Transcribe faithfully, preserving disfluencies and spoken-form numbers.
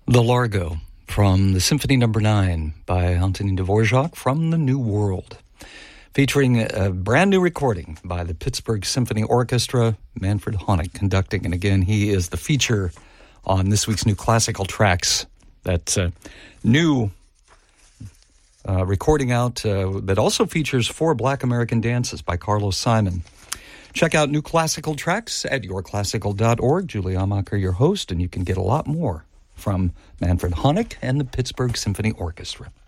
The Largo from the Symphony Number nine by Antonin Dvorak from the New World, featuring a brand new recording by the Pittsburgh Symphony Orchestra, Manfred Honeck conducting. And again, he is the feature on this week's New Classical Tracks. That uh, new uh, recording out uh, that also features Four Black American Dances by Carlos Simon. Check out New Classical Tracks at your classical dot org. Julie Amacher, your host, and you can get a lot more from Manfred Honeck and the Pittsburgh Symphony Orchestra.